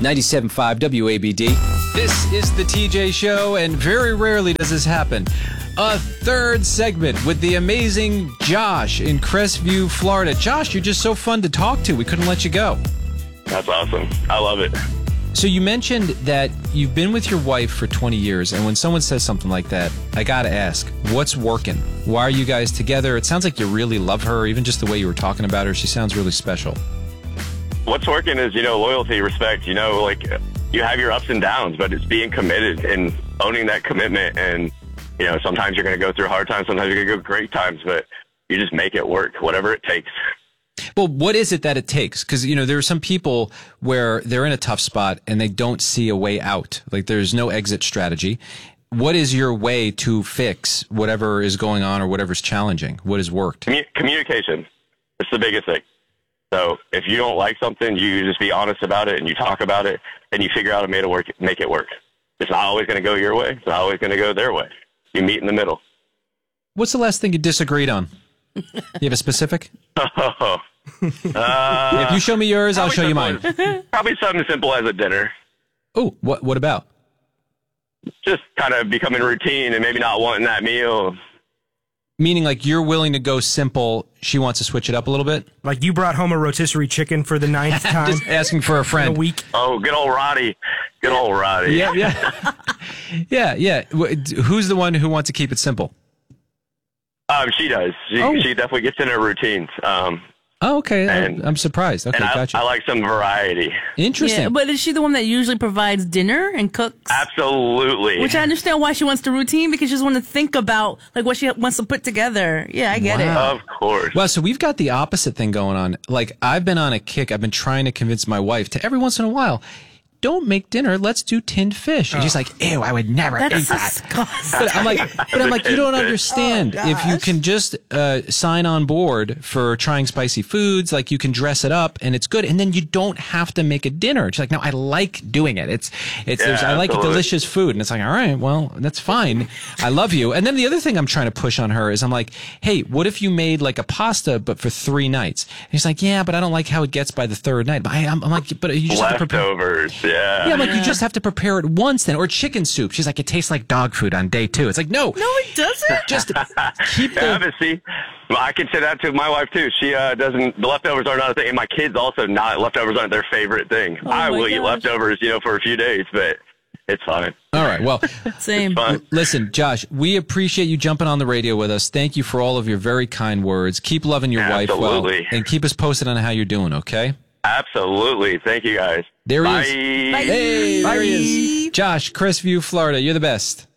97.5 WABD. This is the TJ Show, and very rarely does this happen. A third segment with the amazing Josh in Crestview, Florida. Josh, you're just so fun to talk to. We couldn't let you go. That's awesome. I love it. So you mentioned that you've been with your wife for 20 years, and when someone says something like that, I gotta ask, what's working? Why are you guys together? It sounds like you really love her, even just the way you were talking about her. She sounds really special. What's working is, loyalty, respect, you have your ups and downs, but it's being committed and owning that commitment. And, sometimes you're going to go through hard times, sometimes you're going to go great times, but you just make it work, whatever it takes. Well, what is it that it takes? Because, there are some people where they're in a tough spot and they don't see a way out. Like, there's no exit strategy. What is your way to fix whatever is going on or whatever's challenging? What has worked? Communication. It's the biggest thing. So if you don't like something, you just be honest about it and you talk about it and you figure out a way to make it work. It's not always going to go your way. It's not always going to go their way. You meet in the middle. What's the last thing you disagreed on? You have a specific? If you show me yours, I'll show you mine. Probably something simple as a dinner. Oh, what about? Just kind of becoming routine and maybe not wanting that meal. Meaning, like, you're willing to go simple. She wants to switch it up a little bit. Like you brought home a rotisserie chicken for the 9th time. Just asking for a friend. In a week. Oh, good old Roddy. Good old Roddy. Yeah. Who's the one who wants to keep it simple? She does. She definitely gets in her routines. Okay. I'm surprised. Okay, gotcha. I like some variety. Interesting. Yeah, but is she the one that usually provides dinner and cooks? Absolutely. Which I understand why she wants the routine, because she doesn't want to think about what she wants to put together. Yeah, I get it. Of course. Well, so we've got the opposite thing going on. Like, I've been on a kick. I've been trying to convince my wife to every once in a while, don't make dinner. Let's do tinned fish. And she's like, ew, I would never eat that. Disgusting. But I'm like, you don't understand. If you can just sign on board for trying spicy foods, like, you can dress it up and it's good, and then you don't have to make a dinner. She's like, no, I like doing it. I like delicious food, and it's like, all right, well, that's fine. I love you. And then the other thing I'm trying to push on her is I'm like, hey, what if you made like a pasta but for 3 nights? And she's like, yeah, but I don't like how it gets by the 3rd night. But I'm like, but you just have to prepare. Leftovers. Yeah. Yeah, like, you just have to prepare it once then. Or chicken soup. She's like, it tastes like dog food on day 2. It's like, no. No, it doesn't. Just keep the... Yeah, but see, I can say that to my wife, too. She doesn't... The leftovers are not a thing. And my kids also not... Leftovers aren't their favorite thing. I will eat leftovers, for a few days, but it's fine. All right, well... Same. Listen, Josh, we appreciate you jumping on the radio with us. Thank you for all of your very kind words. Keep loving your wife well. And keep us posted on how you're doing, okay? Absolutely. Thank you, guys. There he Bye. is. Bye. Hey, there he is. Josh, Crestview, Florida. You're the best.